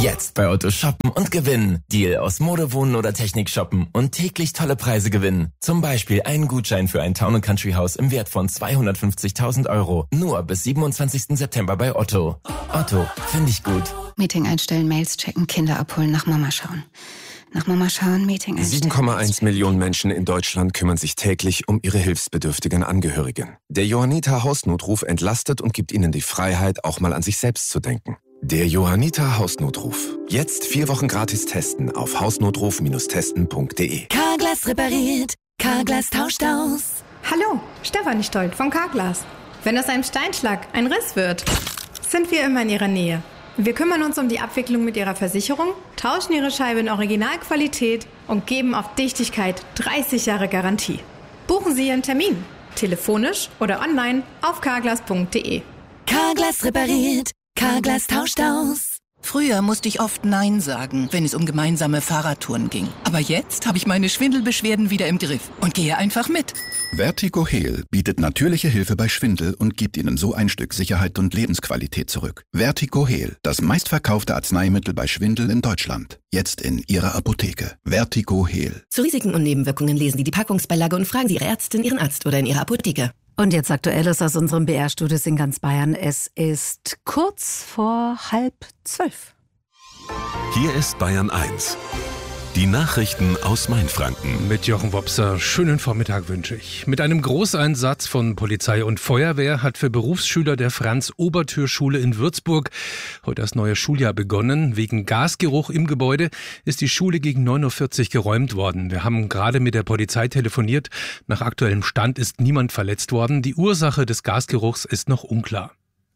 Jetzt bei Otto shoppen und gewinnen. Deal aus Mode, Wohnen oder Technik shoppen und täglich tolle Preise gewinnen. Zum Beispiel einen Gutschein für ein Town & Country Haus im Wert von 250.000 €. Nur bis 27. September bei Otto. Otto, finde ich gut. Meeting einstellen, Mails checken, Kinder abholen, nach Mama schauen. Nach Mama schauen, Meeting einstellen. 7,1 Millionen Menschen in Deutschland kümmern sich täglich um ihre hilfsbedürftigen Angehörigen. Der Johanniter Hausnotruf entlastet und gibt ihnen die Freiheit, auch mal an sich selbst zu denken. Der Johanniter Hausnotruf. Jetzt 4 Wochen gratis testen auf hausnotruf-testen.de. Carglass repariert, Carglass tauscht aus. Hallo, Stefanie Stolt von Carglass. Wenn aus einem Steinschlag ein Riss wird, sind wir immer in Ihrer Nähe. Wir kümmern uns um die Abwicklung mit Ihrer Versicherung, tauschen Ihre Scheibe in Originalqualität und geben auf Dichtigkeit 30 Jahre Garantie. Buchen Sie Ihren Termin, telefonisch oder online auf carglass.de. Carglass repariert, Carglass tauscht aus. Früher musste ich oft Nein sagen, wenn es um gemeinsame Fahrradtouren ging. Aber jetzt habe ich meine Schwindelbeschwerden wieder im Griff und gehe einfach mit. Vertigo-Heal bietet natürliche Hilfe bei Schwindel und gibt Ihnen so ein Stück Sicherheit und Lebensqualität zurück. Vertigo-Heal, das meistverkaufte Arzneimittel bei Schwindel in Deutschland. Jetzt in Ihrer Apotheke. Vertigo-Heal. Zu Risiken und Nebenwirkungen lesen Sie die Packungsbeilage und fragen Sie Ihre Ärztin, Ihren Arzt oder in Ihrer Apotheke. Und jetzt Aktuelles aus unserem BR-Studios in ganz Bayern. Es ist kurz vor 11:30. Hier ist Bayern 1. Die Nachrichten aus Mainfranken. Mit Jochen Wopser, schönen Vormittag wünsche ich. Mit einem Großeinsatz von Polizei und Feuerwehr hat für Berufsschüler der Franz-Obertür-Schule in Würzburg heute das neue Schuljahr begonnen. Wegen Gasgeruch im Gebäude ist die Schule gegen 9:40 Uhr geräumt worden. Wir haben gerade mit der Polizei telefoniert. Nach aktuellem Stand ist niemand verletzt worden. Die Ursache des Gasgeruchs ist noch unklar.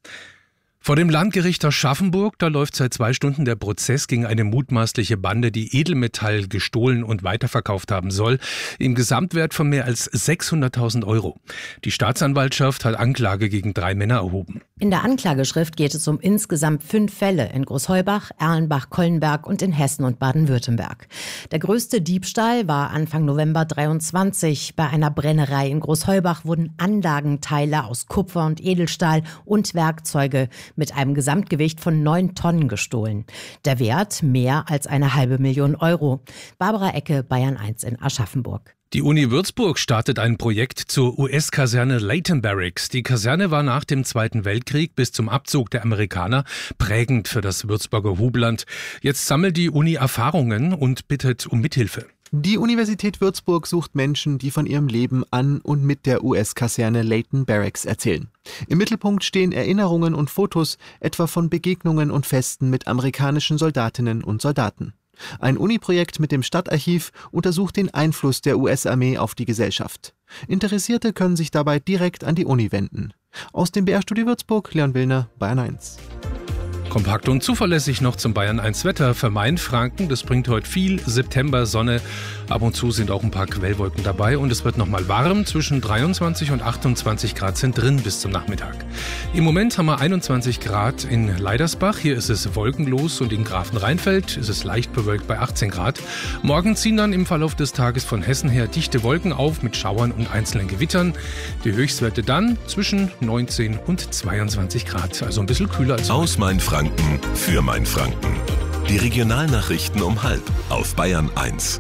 Vor dem Landgericht Aschaffenburg, da läuft seit 2 Stunden der Prozess gegen eine mutmaßliche Bande, die Edelmetall gestohlen und weiterverkauft haben soll, im Gesamtwert von mehr als 600.000 €. Die Staatsanwaltschaft hat Anklage gegen 3 Männer erhoben. In der Anklageschrift geht es um insgesamt 5 Fälle in Großheubach, Erlenbach, Kollenberg und in Hessen und Baden-Württemberg. Der größte Diebstahl war Anfang November 23. Bei einer Brennerei in Großheubach wurden Anlagenteile aus Kupfer und Edelstahl und Werkzeuge mit einem Gesamtgewicht von 9 Tonnen gestohlen. Der Wert mehr als 500.000 €. Barbara Ecke, Bayern 1 in Aschaffenburg. Die Uni Würzburg startet ein Projekt zur US-Kaserne Leighton Barracks. Die Kaserne war nach dem Zweiten Weltkrieg bis zum Abzug der Amerikaner prägend für das Würzburger Hubland. Jetzt sammelt die Uni Erfahrungen und bittet um Mithilfe. Die Universität Würzburg sucht Menschen, die von ihrem Leben an und mit der US-Kaserne Leighton Barracks erzählen. Im Mittelpunkt stehen Erinnerungen und Fotos, etwa von Begegnungen und Festen mit amerikanischen Soldatinnen und Soldaten. Ein Uni-Projekt mit dem Stadtarchiv untersucht den Einfluss der US-Armee auf die Gesellschaft. Interessierte können sich dabei direkt an die Uni wenden. Aus dem BR-Studio Würzburg, Leon Willner, Bayern 1. Kompakt und zuverlässig noch zum Bayern 1 Wetter für Mainfranken. Das bringt heute viel September Sonne. Ab und zu sind auch ein paar Quellwolken dabei und es wird nochmal warm. Zwischen 23 und 28 Grad sind drin bis zum Nachmittag. Im Moment haben wir 21 Grad in Leidersbach. Hier ist es wolkenlos und in Grafenrheinfeld ist es leicht bewölkt bei 18 Grad. Morgen ziehen dann im Verlauf des Tages von Hessen her dichte Wolken auf mit Schauern und einzelnen Gewittern. Die Höchstwerte dann zwischen 19 und 22 Grad. Also ein bisschen kühler als aus Mainfranken für Mainfranken. Die Regionalnachrichten um 12:30 auf Bayern 1.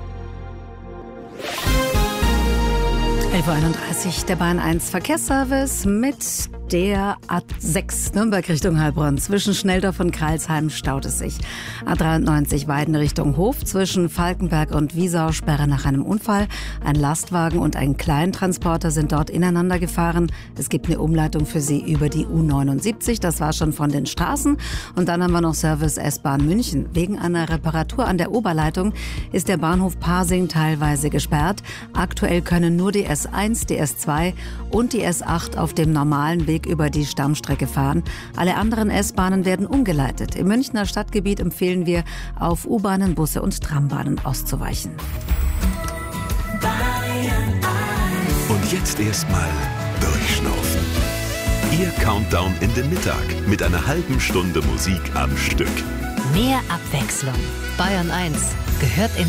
11:31 Uhr, der Bayern 1 Verkehrsservice mit der A6 Nürnberg Richtung Heilbronn. Zwischen Schnelldorf und Kreilsheim staut es sich. A93 Weiden Richtung Hof. Zwischen Falkenberg und Wiesau Sperre nach einem Unfall. Ein Lastwagen und ein Kleintransporter sind dort ineinander gefahren. Es gibt eine Umleitung für Sie über die U79. Das war schon von den Straßen. Und dann haben wir noch Service S-Bahn München. Wegen einer Reparatur an der Oberleitung ist der Bahnhof Pasing teilweise gesperrt. Aktuell können nur die S1, die S2 und die S8 auf dem normalen Weg über die Stammstrecke fahren. Alle anderen S-Bahnen werden umgeleitet. Im Münchner Stadtgebiet empfehlen wir, auf U-Bahnen, Busse und Trambahnen auszuweichen. Und jetzt erstmal durchschnaufen. Ihr Countdown in den Mittag mit einer halben Stunde Musik am Stück. Mehr Abwechslung. Bayern 1 gehört in